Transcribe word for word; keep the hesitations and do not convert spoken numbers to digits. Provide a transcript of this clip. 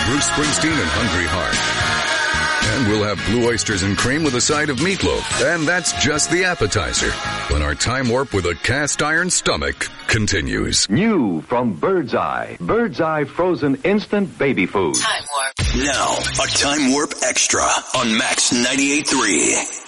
Bruce Springsteen and Hungry Heart. And we'll have blue oysters and cream with a side of meatloaf. And that's just the appetizer. When our time warp with a cast iron stomach continues. New from Bird's Eye. Bird's Eye frozen instant baby food. Time Warp. Now, a Time Warp Extra on Max ninety-eight point three.